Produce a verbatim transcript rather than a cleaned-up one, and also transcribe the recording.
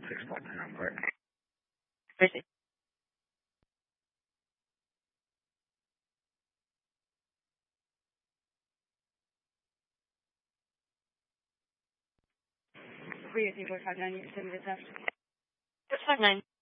six five nine on part. I see. three eight four five nine, you send me the test. Six five nine.